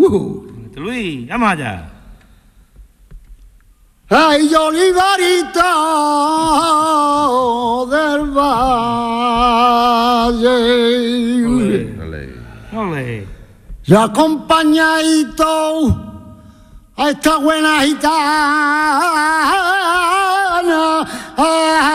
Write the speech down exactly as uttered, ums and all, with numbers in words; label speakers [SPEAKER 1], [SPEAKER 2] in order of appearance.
[SPEAKER 1] Uh.
[SPEAKER 2] Luis, vamos allá.
[SPEAKER 1] Ay, Olivarito del Valle.
[SPEAKER 2] Ole. Ole.
[SPEAKER 1] Yo acompañadito a esta buena gitana.